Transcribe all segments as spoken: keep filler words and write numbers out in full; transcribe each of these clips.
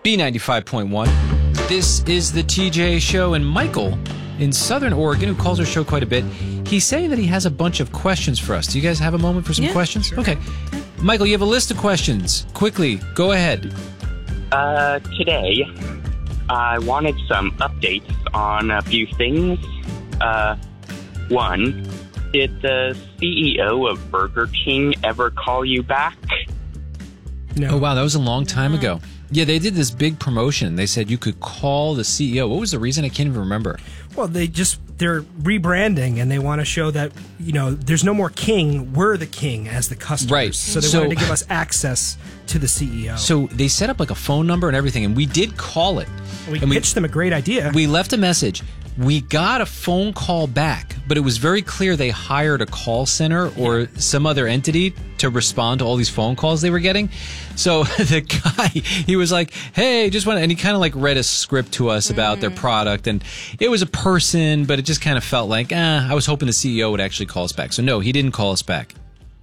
B ninety-five point one. This is the T J Show, and Michael in Southern Oregon, who calls our show quite a bit, he's saying that he has a bunch of questions for us. Do you guys have a moment for some yeah, questions? Sure. Okay. Michael, you have a list of questions. Quickly, go ahead. Uh, today, I wanted some updates on a few things. Uh, one, did the C E O of Burger King ever call you back? No. Oh, wow, that was a long time ago. Yeah, they did this big promotion. They said you could call the C E O. What was the reason? I can't even remember. Well, they just, they're rebranding, and they want to show that, you know, there's no more king. We're the king as the customers. Right. So they So- wanted to give us access to the C E O. So they set up like a phone number and everything, and we did call it. we and pitched them a great idea. We left a message. We got a phone call back, but it was very clear they hired a call center or some other entity to respond to all these phone calls they were getting. So the guy, he was like, hey, just want, and he kind of like read a script to us about their product, and it was a person, but it just kind of felt like, eh, I was hoping the C E O would actually call us back. So no, he didn't call us back.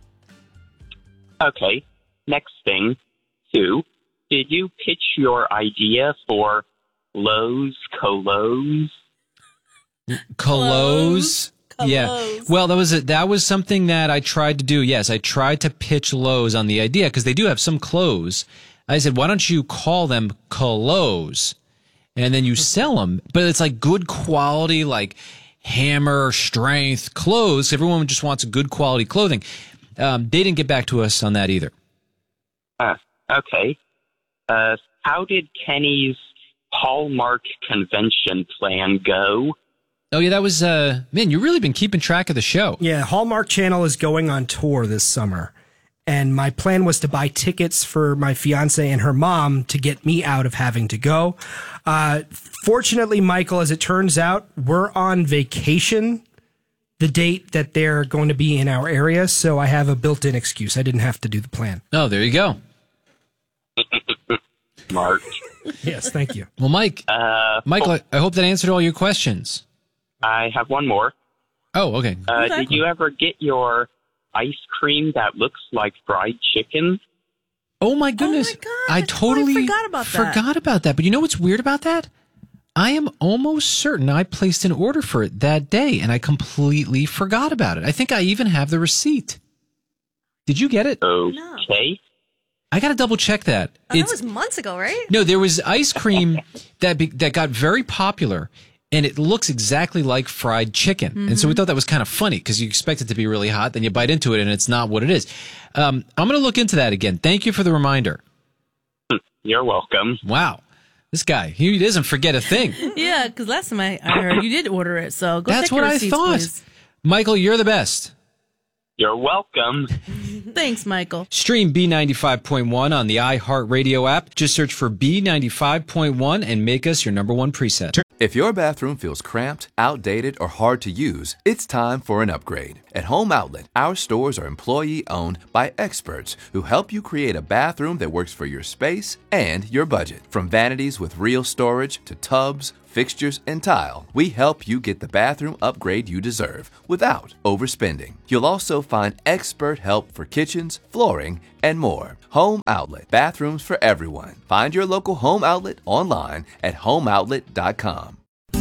Okay. Next thing, two, did you pitch your idea for Lowe's Colos? Close. Yeah. Close. Well, that was a, that was something that I tried to do. Yes, I tried to pitch Lowe's on the idea because they do have some clothes. I said, why don't you call them clothes, and then you sell them? But it's like good quality, like hammer strength clothes. Everyone just wants good quality clothing. Um, they didn't get back to us on that either. Uh, okay. Uh, how did Kenny's Hallmark convention plan go? Oh yeah, that was uh, man. You've really been keeping track of the show. Yeah, Hallmark Channel is going on tour this summer. And my plan was to buy tickets for my fiance and her mom to get me out of having to go. Uh, fortunately, Michael, as it turns out, we're on vacation the date that they're going to be in our area. So I have a built-in excuse. I didn't have to do the plan. Oh, there you go. Smart. Yes, thank you. Well, Mike, Uh, Michael, I hope that answered all your questions. I have one more. Oh, okay. Uh, Okay. Did you ever get your ice cream that looks like fried chicken? Oh my goodness! God, I I totally totally forgot about that. forgot about that. But you know what's weird about that? I am almost certain I placed an order for it that day, and I completely forgot about it. I think I even have the receipt. Did you get it? Okay. I got to double check that. Oh, that was months ago, right? No, there was ice cream that be, that got very popular, and it looks exactly like fried chicken. Mm-hmm. And so we thought that was kind of funny because you expect it to be really hot, then you bite into it, and it's not what it is. Um, I'm going to look into that again. Thank you for the reminder. You're welcome. Wow. This guy, he doesn't forget a thing. Yeah, because last time I, I heard you did order it, so go That's check what your I receipts, thought. please. Michael, you're the best. You're welcome. Thanks, Michael. Stream B ninety-five point one on the iHeartRadio app. Just search for B ninety-five point one and make us your number one preset. If your bathroom feels cramped, outdated, or hard to use, it's time for an upgrade. At Home Outlet, our stores are employee-owned by experts who help you create a bathroom that works for your space and your budget. From vanities with real storage to tubs, fixtures, and tile, we help you get the bathroom upgrade you deserve without overspending. You'll also find expert help for kitchens, flooring, and more. Home Outlet, bathrooms for everyone. Find your local Home Outlet online at home outlet dot com.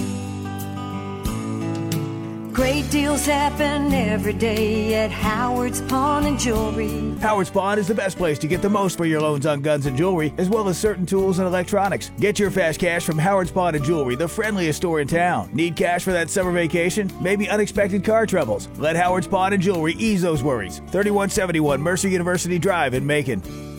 Great deals happen every day at Howard's Pawn and Jewelry. Howard's Pawn is the best place to get the most for your loans on guns and jewelry, as well as certain tools and electronics. Get your fast cash from Howard's Pawn and Jewelry, the friendliest store in town. Need cash for that summer vacation? Maybe unexpected car troubles? Let Howard's Pawn and Jewelry ease those worries. thirty-one seventy-one Mercer University Drive in Macon.